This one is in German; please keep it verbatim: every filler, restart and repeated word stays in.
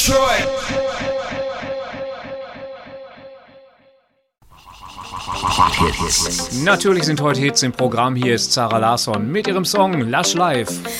Natürlich sind heute Hits im Programm. Hier ist Zara Larsson mit ihrem Song Lush Life.